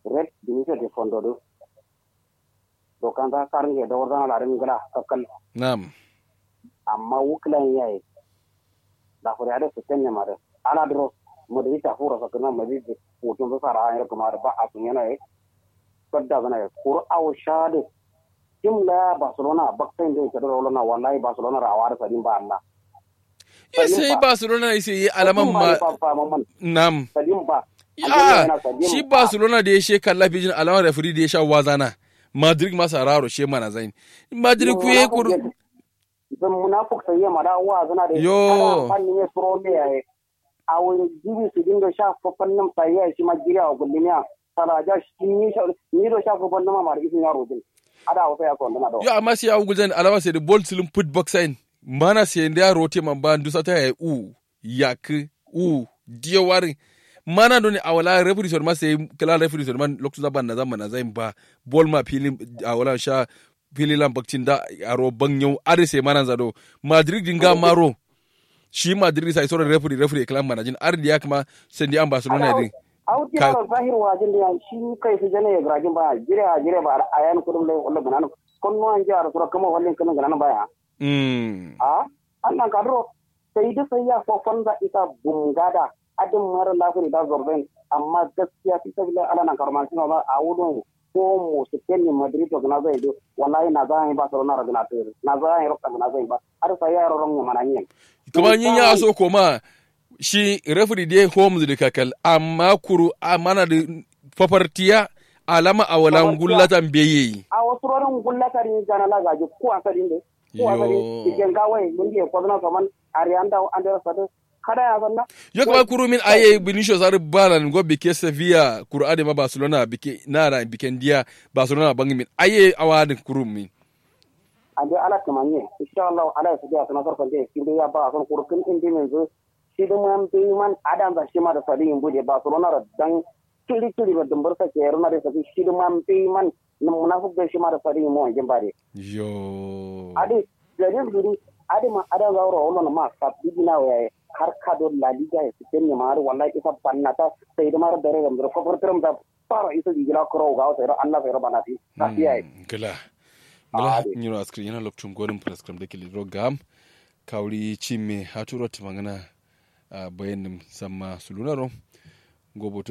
red dinisha de fondo do kan ta karin da wannan larin gala kakkal na'am amma wukilan yayi da fure da su tanya mare ana dro mu da ita hura sa kana mu da hutun da sara ya kuma ba a kun yana yi kadda bana kur aw shade kimla barcelona baktain da ta dro na wallahi barcelona rawar sadin ba Allah sai barcelona sai alaman ma nam sadin ba shi barcelona da ya she kalla bijin alamar referee da ya sha wazana madrid masa raro she mana zain madrid ku ye kur dan munafik sai ma da wazana da yo fanni ne pro ne yayi a wani jibi su dinga sha fannin sai ya shi majiriya wa gulmiya saraja shi ni do sha fannin ma isin yaro din ada wata ya kon do yo amma sai ya gulzan alama sai da ball slim put box sign mana sai da rote man ba ndusa ta ya yak diya warin mana doni awala referee sor ma sai kala referee sor man lokto zaban na zaman na zain ba ball ma filin awala sha filin lambaktin da aro banyo are sai mana zado madrid dinga maro shi madrid sai sor referee kala manajin ardi ya kuma sai di an barcelona din auti na zahir wajin da shi kai su jane ibrahim ba jire ba ayan kudum dai wallahi banan kon no an jar sura kama wallin kan ganan baya annan kadro sai da sai ya fofan da ita bungada adin mara lafiya da zorben amma gaskiya fi sabila ala nan karman suna ba a wurin ko mu su kenni madrid to na zai do wallahi na zai ba so na ragna to na zai rokka na zai ba har sai yaro ron mu mananyen kuma yin ya so koma shi referee dai homes da kakal amma kuru amana da fafartiya alama awalan gullatan beye a wasu rorin gullatan ni jana la gaji ko asalin de ko asalin idan gawai mun je ko na kaman arianda andar sadu kada ya zanna yo kuma kuru min aye Vinicius ar balan go bike Sevilla kuru ade ma Barcelona bike nara biken dia Barcelona bangi min aye awadin kuru min ande ala kamanye insha Allah ala su dia kana sarfan de kinde ya ba son kuru kin inde men zo shi da man be man adam da shi ma da sadin bude Barcelona dan kiri da dumbar sa ke runa da sabi shi da man be man munafik da shi ma da sadin mu wanjin bare yo ade jadin guri ade ma ada gauro wannan ma sabbi na waye har kado la liga ya fitin ne mar wallahi ita bannata sai da mar dare gamdar ko furtrum da fara isa digila kro ga sai Allah sai banati tafiya gala nyiro askri yana loktum golin prescribe da kili rogam kawri chimme haturo timangana bayanin samma sulunaro gobo